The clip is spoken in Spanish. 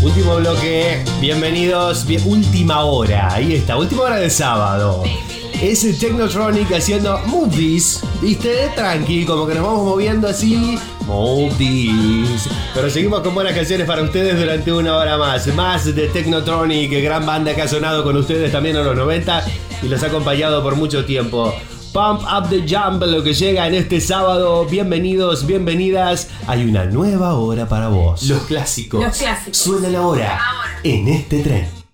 Último bloque, bienvenidos, última hora, ahí está, última hora de sábado. Es el Technotronic haciendo movies, ¿viste? Tranqui, como que nos vamos moviendo así, movies. Pero seguimos con buenas canciones para ustedes durante una hora más. Más de Technotronic, gran banda que ha sonado con ustedes también en los 90 y los ha acompañado por mucho tiempo. Pump Up the Jump, lo que llega en este sábado. Bienvenidos, bienvenidas. Hay una nueva hora para vos. Los clásicos. Suenan ahora en este tren.